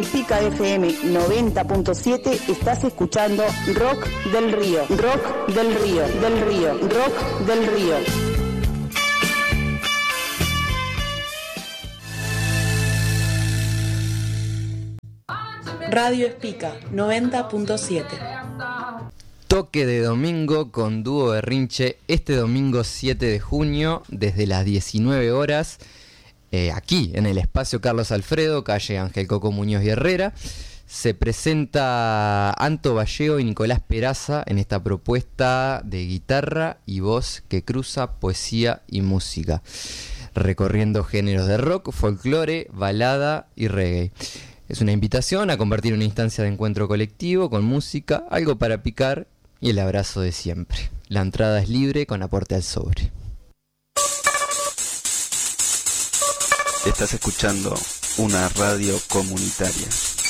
Pica FM 90.7, estás escuchando Rock del Río, Rock del Río, del Río, Rock del Río. Radio Espica 90.7. Toque de domingo con Dúo Berrinche este domingo 7 de junio desde las 19 horas. Aquí en el espacio Carlos Alfredo, calle Ángel Coco Muñoz y Herrera, se presenta Anto Valleo y Nicolás Peraza en esta propuesta de guitarra y voz que cruza poesía y música, recorriendo géneros de rock, folclore, balada y reggae. Es una invitación a compartir una instancia de encuentro colectivo con música, algo para picar y el abrazo de siempre. La entrada es libre con aporte al sobre. Estás escuchando una radio comunitaria.